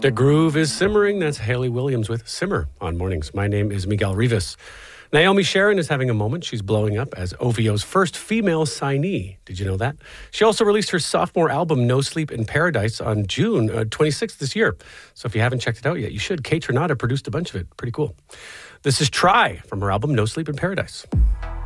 The groove is simmering. That's Hayley Williams with Simmer on Mornings. My name is Miguel Rivas. Naomi Sharon is having a moment. She's blowing up as OVO's first female signee. Did you know that? She also released her sophomore album, No Sleep in Paradise, on June 26th this year. So if you haven't checked it out yet, you should. Kate Renata produced a bunch of it. Pretty cool. This is Try from her album, No Sleep in Paradise.